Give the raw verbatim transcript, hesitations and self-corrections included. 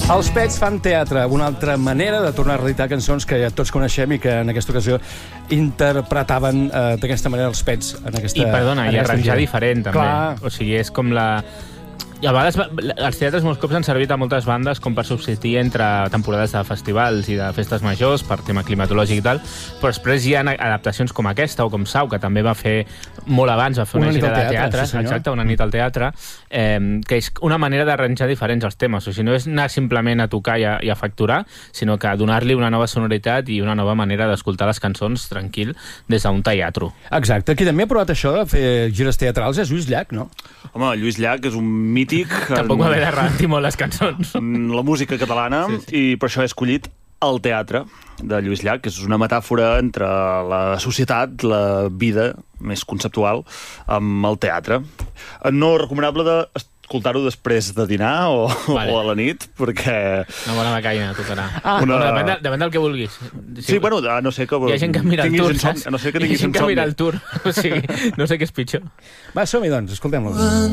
Els Pets fan teatre, una altra manera de tornar a reeditar cançons que ja tots coneixem i que en aquesta ocasió interpretaven eh, d'aquesta manera els Pets en aquesta... I perdona, i arranjar diferent també. Clar. O sigui, és com la... I a vegades els teatres molts cops han servit a moltes bandes com per substituir entre temporades de festivals i de festes majors per tema climatològic i tal, però després hi ha adaptacions com aquesta o com Sau, que també va fer molt abans, va fer una, una gira de teatre, sí, exacte, una nit al teatre, eh, que és una manera d'arranjar diferents els temes. O sigui, no és anar simplement a tocar i a, i a facturar, sinó que donar-li una nova sonoritat i una nova manera d'escoltar les cançons tranquil des d'un teatre. Exacte. Qui també ha provat això de fer gires teatrals és Lluís Llach, no? Home, Lluís Llach és un mític. Tampoc va haver de repetir molt les cançons. La música catalana, sí, sí. I per això he escollit el teatre de Lluís Llach, que és una metàfora entre la societat, la vida més conceptual, amb el teatre. No recomanable d'escoltar-ho després de dinar o, vale. o a la nit, perquè... Una bona becaina tocarà. Ah, una... bueno, depèn, de, depèn del que vulguis. Si sí, bueno, a no ser que... Hi ha gent que mira el tour, saps? A no ser que Hi ha gent que insomni. mira el tour. O sigui, no sé què és pitjor. Va, som-hi, doncs, escoltem-lo.